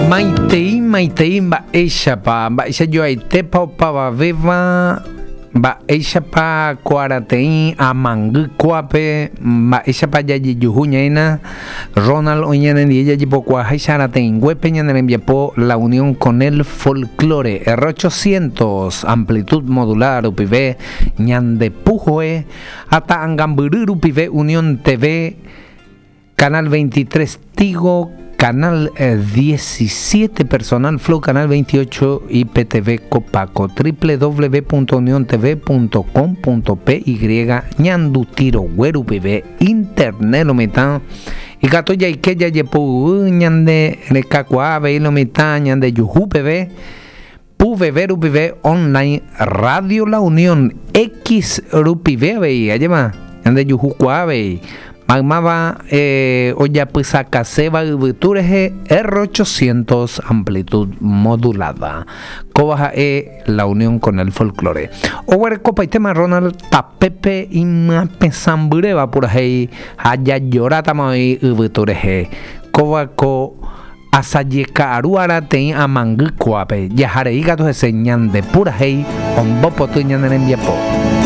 Maitei mba'éichapa joaitépa opavaveva mba'éichapa kuarateĩ amangykuápe mba'éichapa jajejuhu Ronald oñanendie jajepokua haicharãteĩnguépe ñanerembiapo La Unión con el Folclore R800 amplitud modular rupive ñandepúhoe ata'ãngambyry rupive Unión TV Canal 23 Tigo Canal 17 Personal Flow, Canal 28 IPTV Copaco, www.uniontv.com.py ñandutiro guerupive Internet lometã igato jaike jajepoyvy ñande rekakuaave ilometã ñande juhúpeve puveve rupive online Radio La Unión X rupive avei ajéma ñande juhukuaave magmava ojapysakaséva yvyturehe R800 amplitud modulada kóva ha'e La Unión con el Folclore oguerekopaitéma Ronald tapépe imapesãmbyréva purahéi ha jajorátama yvyturehe kóvako asajeka'aru arateĩ amangykuápe jaharei katu hese ñande purahéi ombopotý ñanerembiapo.